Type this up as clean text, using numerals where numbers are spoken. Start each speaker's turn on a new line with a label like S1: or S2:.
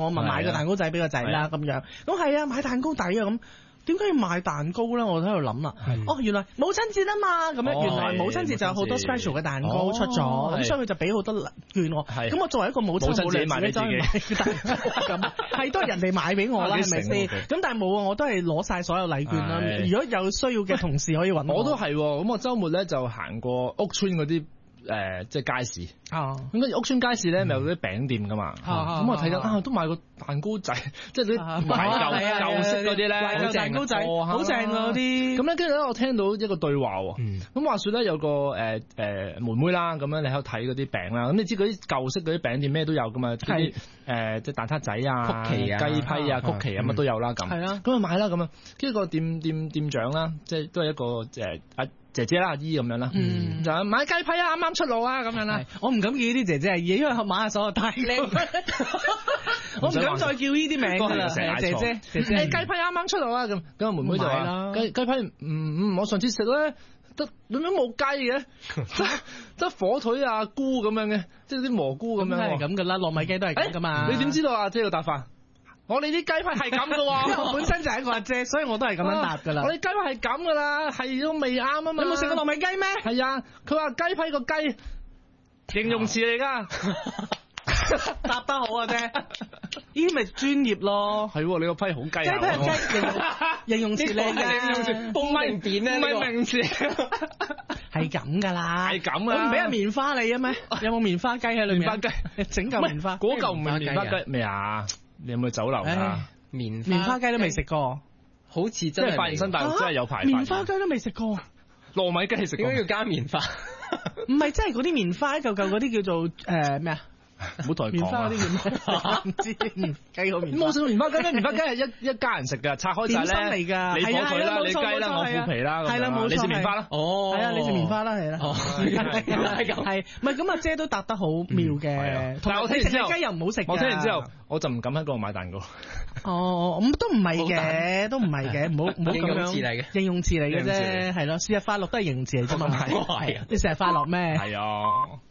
S1: 我咪買個蛋糕仔俾個仔啦咁樣。咁係啊，買蛋糕抵啊咁。點解要買蛋糕咧？我喺度諗啦。哦，原來母親節啊嘛，咁樣原來母親節就有好多 special 嘅蛋糕出咗，咁所以佢就俾好多券我。咁我作為一個母親，冇理由自己走去買蛋糕咁，係都係人哋買俾我啦，係咪先？咁但係冇啊，我都係攞晒所有禮券啦。如果有需要嘅同事可以揾
S2: 我都係。咁我週末咧就行過屋村嗰啲。即係街市咁屋村街市咧，咪有啲餅店噶嘛？咁我睇緊都買個蛋糕仔，即係啲舊式嗰啲咧，
S1: 好蛋糕仔，好正嗰啲。
S2: 咁咧，跟住咧，我聽到一個對話喎。咁話説咧，有個妹妹啦，咁樣你喺度睇嗰啲餅啦。咁你知嗰啲舊式嗰啲餅店咩都有噶嘛？啲即係蛋撻仔啊、曲奇啊、雞批啊、曲奇啊乜都有啦咁。係啦，咁啊買啦咁樣。跟住個店長啦，即係都係一個姐姐啦，阿姨咁樣啦，就買雞批啊，啱啱出爐啊，咁樣啦。我唔敢叫呢啲姐姐阿姨，因為馬下手太靚，我唔敢再叫呢啲名㗎啦。姐姐，雞批啱啱出爐啊，咁個妹妹就話：雞批我上次食咧得點解冇雞嘅，得火腿啊菇咁樣嘅，即係啲蘑菇咁樣。係咁㗎啦，糯米雞都係咁㗎嘛。你點知道阿姐要答法？我哋啲雞批係咁噶喎，因為我本身就係一個阿姐，所以我都係咁樣答噶啦。我哋雞批係咁噶啦，係都未啱啊嘛。你冇食過糯米雞咩？係啊，佢話雞批個雞形容詞嚟噶，答得好啊啫。呢啲咪專業咯。係喎，你個批好雞啊！雞批係雞形容詞嚟嘅，唔係點咧？唔係名詞。係咁噶啦，係咁啊！我唔俾阿棉花你啊咩？有冇棉花雞喺裏面？棉花雞整嚿棉花，嗰嚿唔係棉花雞咩啊？你有冇去酒樓啊？棉花雞都未食過，好似真係發現新大陸真係有排。棉花雞都未食過，糯米雞食過。點解要加棉花？唔係，即係嗰啲棉花一嚿嚿嗰啲叫做咩啊？唔好同佢講啊！棉花嗰啲叫咩？唔知雞個棉花。冇食過棉花雞咩？棉花雞係一家人食㗎，拆開晒咧。嚟㗎，你火腿啦，你雞啦，我腐皮啦，係啦，冇錯。你食棉花啦？哦，係啊，你食棉花啦，係啦。哦，係唔係咁？阿姐都答得好妙嘅。但係我聽完之後，雞又唔好食。我聽完之後，我就唔敢喺嗰度買蛋糕。哦，咁都唔係嘅，都唔係嘅，唔好咁樣。形容詞嚟嘅，形容詞嚟嘅啫，係咯。生日快樂都係形容詞嚟啫嘛。係啊，你成日快樂咩？係啊。